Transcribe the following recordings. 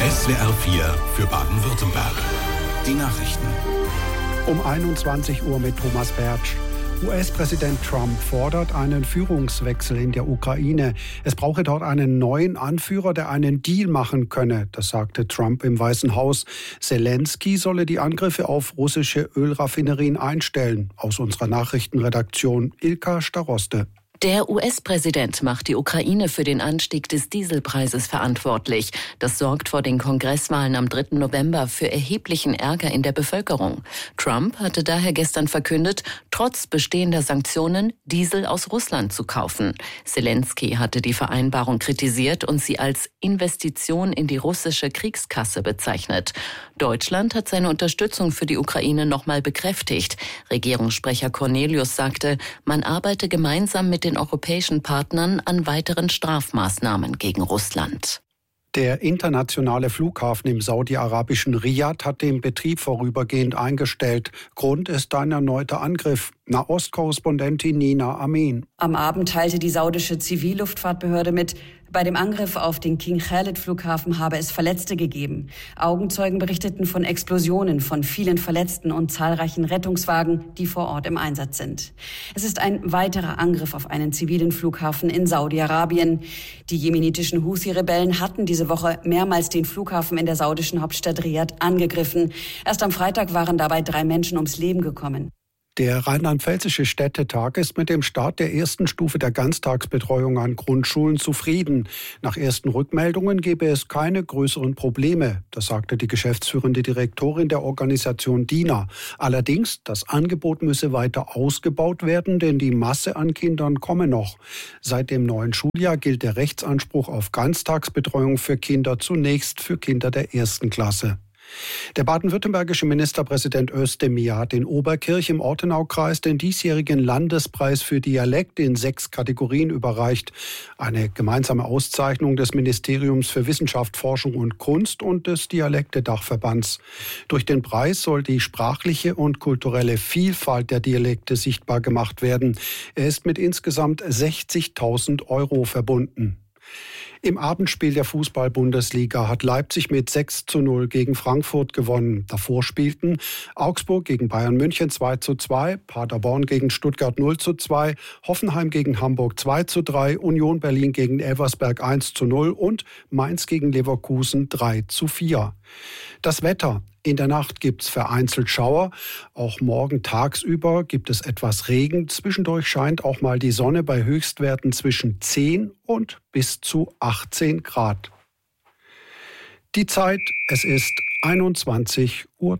SWR 4 für Baden-Württemberg. Die Nachrichten. Um 21 Uhr mit Thomas Bertsch. US-Präsident Trump fordert einen Führungswechsel in der Ukraine. Es brauche dort einen neuen Anführer, der einen Deal machen könne. Das sagte Trump im Weißen Haus. Zelensky solle die Angriffe auf russische Ölraffinerien einstellen. Aus unserer Nachrichtenredaktion Ilka Staroste. Der US-Präsident macht die Ukraine für den Anstieg des Dieselpreises verantwortlich. Das sorgt vor den Kongresswahlen am 3. November für erheblichen Ärger in der Bevölkerung. Trump hatte daher gestern verkündet, trotz bestehender Sanktionen Diesel aus Russland zu kaufen. Zelensky hatte die Vereinbarung kritisiert und sie als Investition in die russische Kriegskasse bezeichnet. Deutschland hat seine Unterstützung für die Ukraine nochmal bekräftigt. Regierungssprecher Cornelius sagte, man arbeite gemeinsam mit den europäischen Partnern an weiteren Strafmaßnahmen gegen Russland. Der internationale Flughafen im saudi-arabischen Riad hat den Betrieb vorübergehend eingestellt. Grund ist ein erneuter Angriff. Nahostkorrespondentin Nina Amin. Am Abend teilte die saudische Zivilluftfahrtbehörde mit, bei dem Angriff auf den King Khalid-Flughafen habe es Verletzte gegeben. Augenzeugen berichteten von Explosionen, von vielen Verletzten und zahlreichen Rettungswagen, die vor Ort im Einsatz sind. Es ist ein weiterer Angriff auf einen zivilen Flughafen in Saudi-Arabien. Die jemenitischen Houthi-Rebellen hatten diese Woche mehrmals den Flughafen in der saudischen Hauptstadt Riad angegriffen. Erst am Freitag waren dabei 3 Menschen ums Leben gekommen. Der Rheinland-Pfälzische Städtetag ist mit dem Start der ersten Stufe der Ganztagsbetreuung an Grundschulen zufrieden. Nach ersten Rückmeldungen gebe es keine größeren Probleme. Das sagte die geschäftsführende Direktorin der Organisation DINA. Allerdings, das Angebot müsse weiter ausgebaut werden, denn die Masse an Kindern komme noch. Seit dem neuen Schuljahr gilt der Rechtsanspruch auf Ganztagsbetreuung für Kinder zunächst für Kinder der 1. Klasse. Der baden-württembergische Ministerpräsident Özdemir hat in Oberkirch im Ortenaukreis den diesjährigen Landespreis für Dialekt in 6 Kategorien überreicht. Eine gemeinsame Auszeichnung des Ministeriums für Wissenschaft, Forschung und Kunst und des Dialekte-Dachverbands. Durch den Preis soll die sprachliche und kulturelle Vielfalt der Dialekte sichtbar gemacht werden. Er ist mit insgesamt 60.000 € verbunden. Im Abendspiel der Fußball-Bundesliga hat Leipzig mit 6:0 gegen Frankfurt gewonnen. Davor spielten Augsburg gegen Bayern München 2:2, Paderborn gegen Stuttgart 0:2, Hoffenheim gegen Hamburg 2:3, Union Berlin gegen Elversberg 1:0 und Mainz gegen Leverkusen 3:4. Das Wetter. In der Nacht gibt's vereinzelt Schauer. Auch morgen tagsüber gibt es etwas Regen. Zwischendurch scheint auch mal die Sonne bei Höchstwerten zwischen 10 und bis zu 18 Grad. Die Zeit, es ist 21:03 Uhr.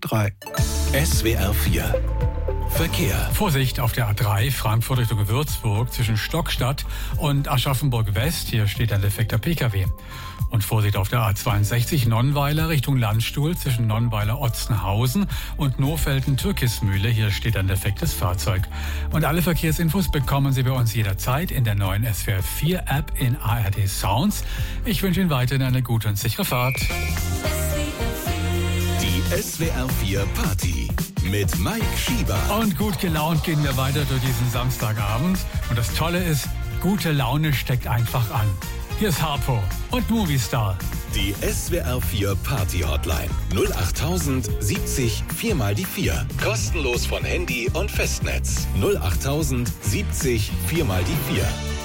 SWR 4 Verkehr. Vorsicht auf der A3 Frankfurt Richtung Würzburg zwischen Stockstadt und Aschaffenburg West. Hier steht ein defekter Pkw. Und Vorsicht auf der A62 Nonnweiler Richtung Landstuhl zwischen Nonnweiler-Otzenhausen und Nohfelden-Türkismühle. Hier steht ein defektes Fahrzeug. Und alle Verkehrsinfos bekommen Sie bei uns jederzeit in der neuen SWR 4 App in ARD Sounds. Ich wünsche Ihnen weiterhin eine gute und sichere Fahrt. Die SWR 4 Party mit Mike Schieber. Und gut gelaunt gehen wir weiter durch diesen Samstagabend. Und das Tolle ist, gute Laune steckt einfach an. Hier ist Harpo und Movistar. Die SWR 4 Party Hotline 08000 70 4 mal die 4. Kostenlos von Handy und Festnetz. 08000 70 4 mal die 4.